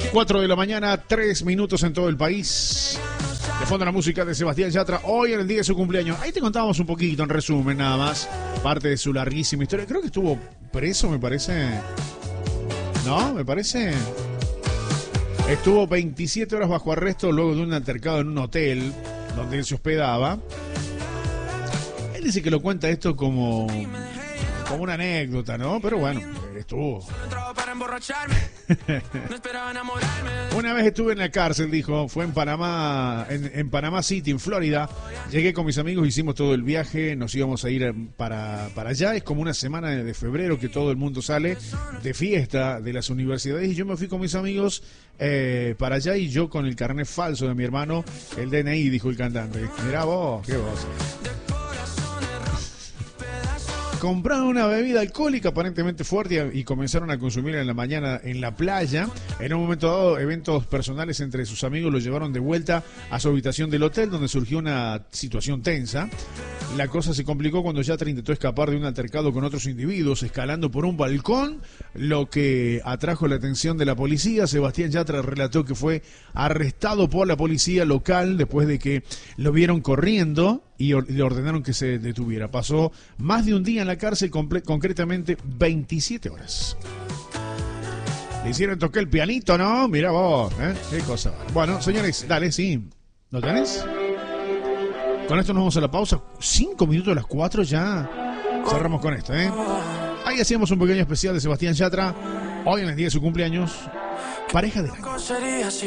4 de la mañana, 3 minutos en todo el país. De fondo la música de Sebastián Yatra, hoy en el día de su cumpleaños. Ahí te contábamos un poquito, en resumen, nada más, parte de su larguísima historia. Creo que estuvo preso, me parece. ¿No? Me parece. Estuvo 27 horas bajo arresto luego de un altercado en un hotel donde él se hospedaba. Él dice que lo cuenta esto como una anécdota, ¿no? Pero bueno, estuvo. Una vez estuve en la cárcel, dijo, fue en Panamá, en Panamá City, en Florida. Llegué con mis amigos, hicimos todo el viaje, nos íbamos a ir para allá. Es como una semana de febrero que todo el mundo sale de fiesta de las universidades y yo me fui con mis amigos para allá y yo con el carnet falso de mi hermano, el DNI, dijo el cantante. Mirá vos, qué vos. Compraron una bebida alcohólica aparentemente fuerte y comenzaron a consumirla en la mañana en la playa. En un momento dado, eventos personales entre sus amigos lo llevaron de vuelta a su habitación del hotel, donde surgió una situación tensa. La cosa se complicó cuando Yatra intentó escapar de un altercado con otros individuos, escalando por un balcón, lo que atrajo la atención de la policía. Sebastián Yatra relató que fue arrestado por la policía local después de que lo vieron corriendo y le ordenaron que se detuviera. Pasó más de un día en la cárcel, concretamente 27 horas. Le hicieron tocar el pianito, ¿no? Mira vos, ¿eh? Qué cosa. Bueno, señores, dale, sí. ¿Lo tenés? Con esto nos vamos a la pausa. 5 minutos a las 4 ya. Cerramos con esto, ¿eh? Ahí hacíamos un pequeño especial de Sebastián Yatra. Hoy en el día de su cumpleaños. Pareja del año.